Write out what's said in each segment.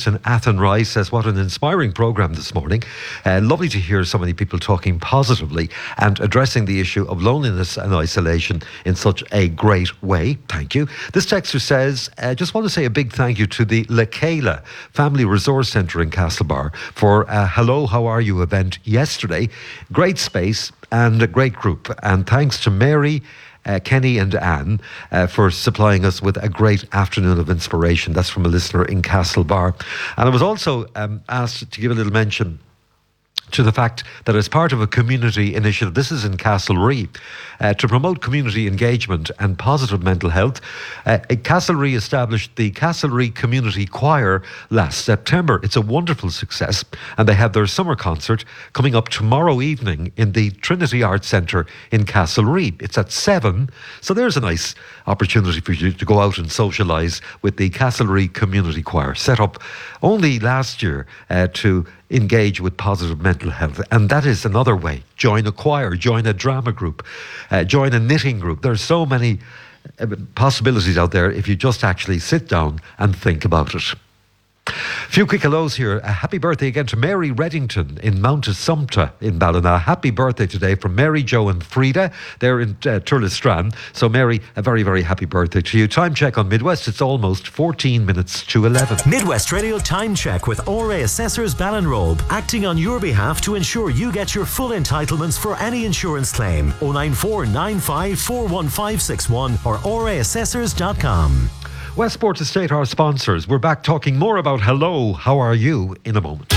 in Athenry says, what an inspiring programme this morning. Lovely to hear so many people talking positively and addressing the issue of loneliness and isolation in such a great way. Thank you. This texter says, just want to say a big thank you to the Lacayla Family Resource Centre in Castlebar for a Hello, How Are You event yesterday. Great space and a great group. And thanks to Mary, Kenny and Anne for supplying us with a great afternoon of inspiration. That's from a listener in Castlebar. And I was also asked to give a little mention to the fact that as part of a community initiative, this is in Castlerea, to promote community engagement and positive mental health, Castlerea established the Castlerea Community Choir last September. It's a wonderful success, and they have their summer concert coming up tomorrow evening in the Trinity Arts Centre in Castlerea. It's at 7, so there's a nice opportunity for you to go out and socialise with the Castlerea Community Choir, set up only last year to engage with positive mental health. And that is another way. Join a choir, join a drama group, join a knitting group. There's so many possibilities out there if you just actually sit down and think about it. A few quick hellos here. A happy birthday again to Mary Reddington in Mount Assumpta in Ballina. Happy birthday today from Mary, Joe and Frida. They're in Turlestrand. So Mary, a very, very happy birthday to you. Time check on Midwest. It's almost 14 minutes to 11. Midwest Radio Time Check with ORA Assessors Ballinrobe, acting on your behalf to ensure you get your full entitlements for any insurance claim. 094 95 41561 or oraassessors.com. Westport Estate, our sponsors. We're back talking more about Hello, How Are You in a moment.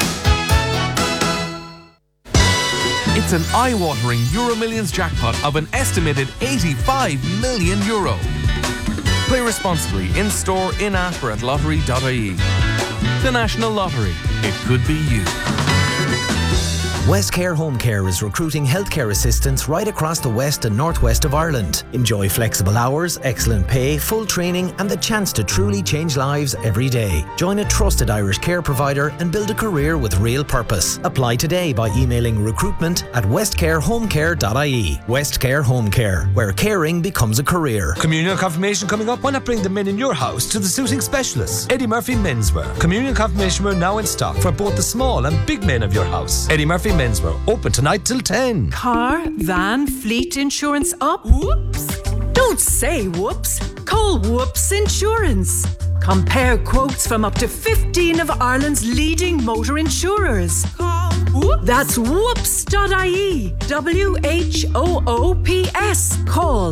It's an eye-watering Euro Millions jackpot of an estimated €85 million. Play responsibly in-store, in-app or at lottery.ie. The National Lottery. It could be you. Westcare Home Care is recruiting healthcare assistants right across the west and northwest of Ireland. Enjoy flexible hours, excellent pay, full training and the chance to truly change lives every day. Join a trusted Irish care provider and build a career with real purpose. Apply today by emailing recruitment@westcarehomecare.ie. Westcare Home Care, where caring becomes a career. Communion confirmation coming up. Why not bring the men in your house to the suiting specialist, Eddie Murphy Menswear. Communion confirmation wear now in stock for both the small and big men of your house. Eddie Murphy Menswear, open tonight till 10. Car, van, fleet insurance up? Whoops. Don't say whoops. Call Whoops Insurance. Compare quotes from up to 15 of Ireland's leading motor insurers. Call Whoops. That's whoops.ie. WHOOPS. Call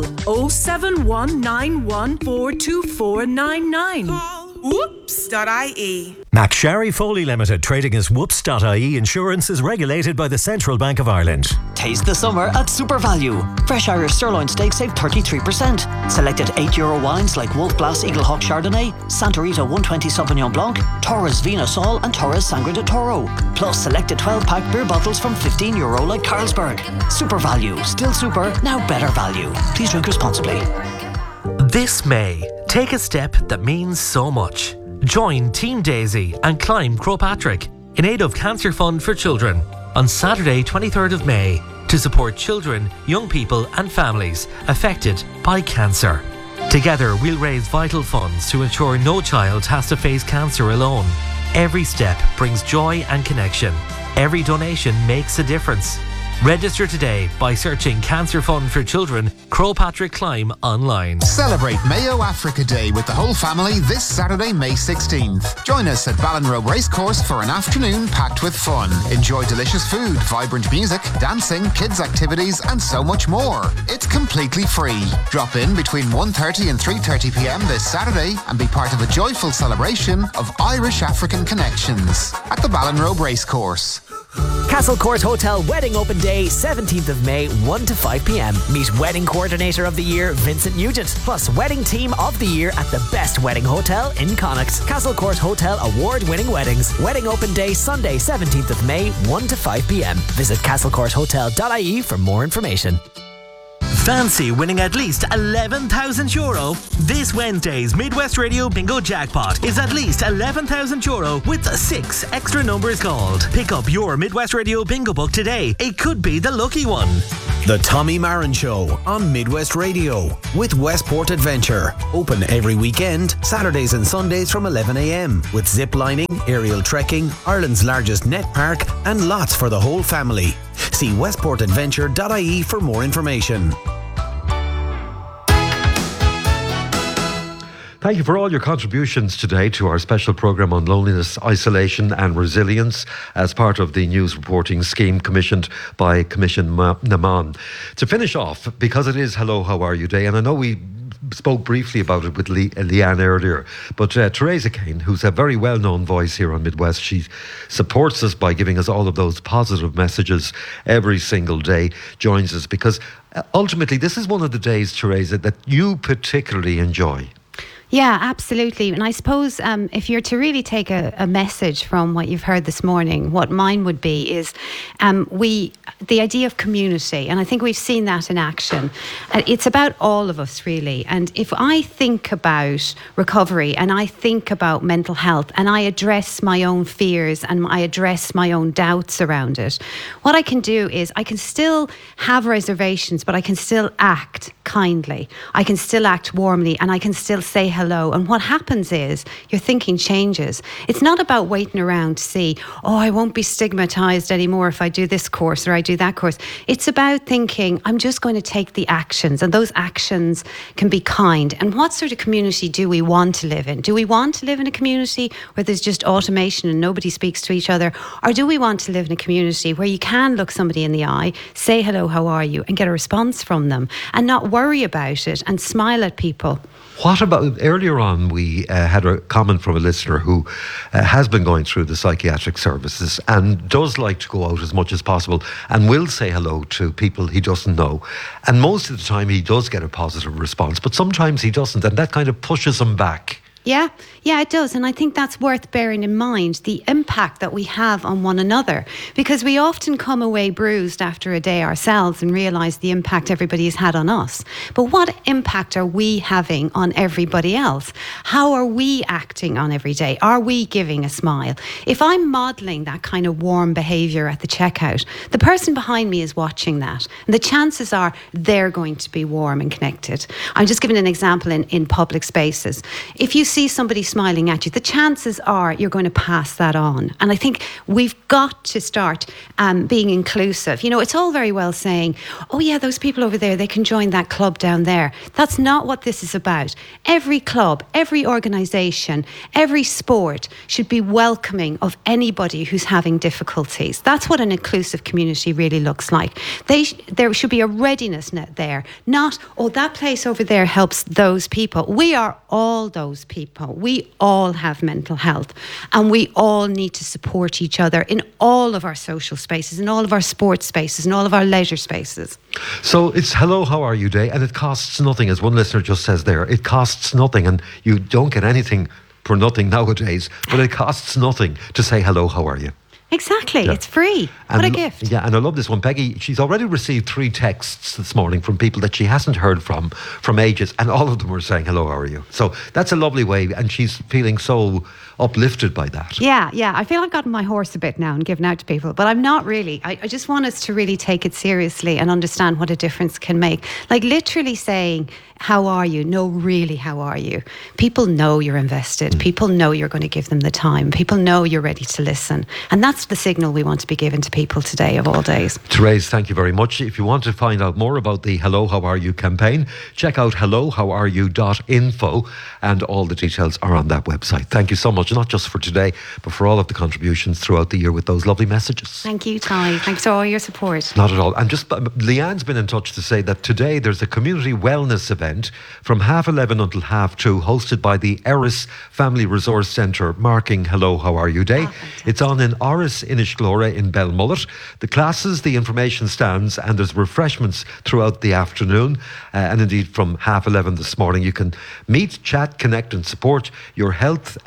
07191424999. Whoops.ie. McSharry Foley Limited, trading as Whoops.ie Insurance, is regulated by the Central Bank of Ireland. Taste the summer at Super Value. Fresh Irish sirloin steak save 33%. Selected €8 wines like Wolf Blass Eagle Hawk Chardonnay, Santa Rita 120 Sauvignon Blanc, Torres Vino Sol and Torres Sangre de Toro. Plus selected 12-pack beer bottles from €15 like Carlsberg. Super Value. Still super, now better value. Please drink responsibly. This May, take a step that means so much. Join Team Daisy and climb Croagh Patrick in aid of Cancer Fund for Children on Saturday 23rd of May to support children, young people and families affected by cancer. Together we'll raise vital funds to ensure no child has to face cancer alone. Every step brings joy and connection. Every donation makes a difference. Register today by searching Cancer Fund for Children, Croagh Patrick Climb online. Celebrate Mayo Africa Day with the whole family this Saturday, May 16th. Join us at Ballinrobe Racecourse for an afternoon packed with fun. Enjoy delicious food, vibrant music, dancing, kids' activities and so much more. It's completely free. Drop in between 1:30 and 3:30pm this Saturday and be part of a joyful celebration of Irish-African connections at the Ballinrobe Racecourse. Castle Court Hotel Wedding Open Day, 17th of May, 1 to 5pm. Meet Wedding Coordinator of the Year, Vincent Nugent, plus Wedding Team of the Year at the best wedding hotel in Connacht. Castle Court Hotel award-winning weddings. Wedding Open Day, Sunday, 17th of May, 1 to 5pm. Visit castlecourthotel.ie for more information. Fancy winning at least €11,000? This Wednesday's Midwest Radio Bingo Jackpot is at least €11,000 with 6 extra numbers called. Pick up your Midwest Radio Bingo book today. It could be the lucky one. The Tommy Marin Show on Midwest Radio with Westport Adventure. Open every weekend, Saturdays and Sundays from 11 a.m. with zip lining, aerial trekking, Ireland's largest net park and lots for the whole family. See westportadventure.ie for more information. Thank you for all your contributions today to our special programme on loneliness, isolation and resilience as part of the news reporting scheme commissioned by Commission Naman. To finish off, because it is Hello, How Are You Day, and I know we spoke briefly about it with Leanne earlier, but Teresa Kane, who's a very well-known voice here on Midwest, she supports us by giving us all of those positive messages every single day, joins us because ultimately this is one of the days, Teresa, that you particularly enjoy. Yeah, absolutely. And I suppose if you're to really take a message from what you've heard this morning, what mine would be is the idea of community. And I think we've seen that in action. It's about all of us, really. And if I think about recovery and I think about mental health and I address my own fears and I address my own doubts around it, what I can do is I can still have reservations, but I can still act kindly. I can still act warmly and I can still say hello. And what happens is your thinking changes. It's not about waiting around to see, I won't be stigmatized anymore if I do this course or I do that course. It's about thinking, I'm just going to take the actions, and those actions can be kind. And what sort of community do we want to live in? Do we want to live in a community where there's just automation and nobody speaks to each other? Or do we want to live in a community where you can look somebody in the eye, say hello, how are you, and get a response from them and not worry about it and smile at people? What about, earlier on we had a comment from a listener who has been going through the psychiatric services and does like to go out as much as possible and will say hello to people he doesn't know. And most of the time he does get a positive response, but sometimes he doesn't, and that kind of pushes him back. Yeah, it does. And I think that's worth bearing in mind, the impact that we have on one another, because we often come away bruised after a day ourselves and realise the impact everybody has had on us. But what impact are we having on everybody else? How are we acting on every day? Are we giving a smile? If I'm modelling that kind of warm behaviour at the checkout, the person behind me is watching that. And the chances are they're going to be warm and connected. I'm just giving an example in public spaces. If you see somebody smiling at you, the chances are you're going to pass that on. And I think we've got to start being inclusive. You know, it's all very well saying, oh yeah, those people over there, they can join that club down there. That's not what this is about. Every club, every organisation, every sport should be welcoming of anybody who's having difficulties. That's what an inclusive community really looks like. There should be a readiness net there, not, that place over there helps those people. We are all those people. We all have mental health and we all need to support each other in all of our social spaces, in all of our sports spaces, in all of our leisure spaces. So it's Hello, How Are You Day, and it costs nothing, as one listener just says there. It costs nothing, and you don't get anything for nothing nowadays, but it costs nothing to say hello, how are you? Exactly. Yeah. It's free. What a gift. Yeah, and I love this one. Peggy, she's already received 3 texts this morning from people that she hasn't heard from ages, and all of them were saying, hello, how are you? So that's a lovely way, and she's feeling so uplifted by that. Yeah. I feel I've gotten my horse a bit now and given out to people, but I'm not really. I just want us to really take it seriously and understand what a difference can make. Like literally saying, how are you? No, really, how are you? People know you're invested. People know you're going to give them the time. People know you're ready to listen. And that's the signal we want to be giving to people today of all days. Therese, thank you very much. If you want to find out more about the Hello, How Are You campaign, check out hellohowareyou.info, and all the details are on that website. Thank you so much, not just for today, but for all of the contributions throughout the year with those lovely messages. Thank you, Ty. Thanks for all your support. Not at all. And just, Leanne's been in touch to say that today there's a community wellness event from 11:30 until 2:30, hosted by the Eris Family Resource Centre, marking Hello, How Are You Day. It's on in Oris Inishglora in Belmullet. The classes, the information stands, and there's refreshments throughout the afternoon. And indeed from 11:30 this morning, you can meet, chat, connect and support your health and your well-being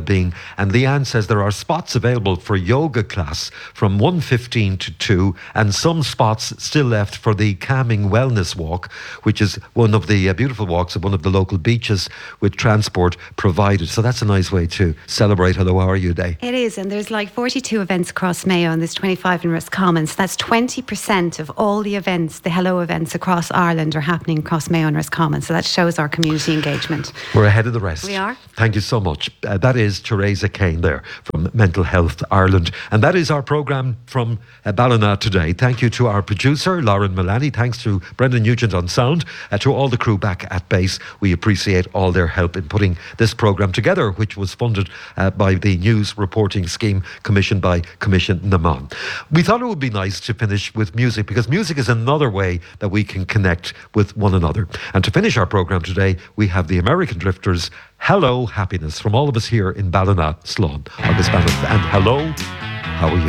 well-being. And Leanne says there are spots available for yoga class from 1:15 to 2, and some spots still left for the calming wellness walk, which is one of the beautiful walks at one of the local beaches with transport provided. So that's a nice way to celebrate Hello, How Are You Day. It is, and there's like 42 events across Mayo, and there's 25 in Roscommon. So that's 20% of all the events, the Hello events across Ireland, are happening across Mayo and Roscommon. So that shows our community engagement. We're ahead of the rest. We are. Thank you so much. That is Teresa Kane there from Mental Health Ireland. And that is our programme from Ballina today. Thank you to our producer, Lauren Mullaney. Thanks to Brendan Nugent on sound. To all the crew back at base, we appreciate all their help in putting this programme together, which was funded by the News Reporting Scheme commissioned by Commission Naman. We thought it would be nice to finish with music, because music is another way that we can connect with one another. And to finish our programme today, we have the American Drifters' Hello Happiness from all of us here in Ballina, Slán. Agus Ballina, and hello, how are you?